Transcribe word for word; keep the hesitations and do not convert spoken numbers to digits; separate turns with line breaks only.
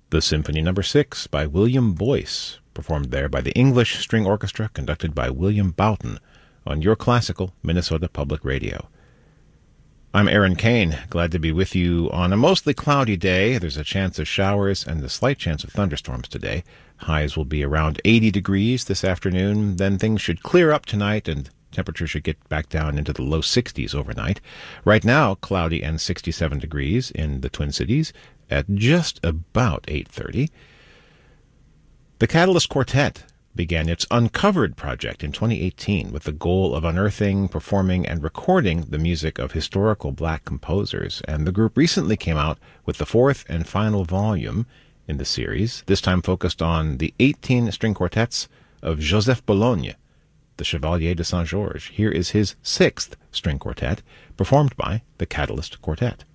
The Symphony Number six by William Boyce, performed there by the English String Orchestra, conducted by William Boughton, on Your Classical Minnesota Public Radio. I'm Aaron Kane, glad to be with you on a mostly cloudy day. There's a chance of showers and a slight chance of thunderstorms today. Highs will be around eighty degrees this afternoon. Then things should clear up tonight and temperatures should get back down into the low sixties overnight. Right now, cloudy and sixty-seven degrees in the Twin Cities at just about eight thirty. The Catalyst Quartet began its Uncovered project in twenty eighteen with the goal of unearthing, performing, and recording the music of historical black composers, and the group recently came out with the fourth and final volume in the series, this time focused on the eighteen string quartets of Joseph Bologne, the Chevalier de Saint-Georges. Here is his sixth string quartet, performed by the Catalyst Quartet.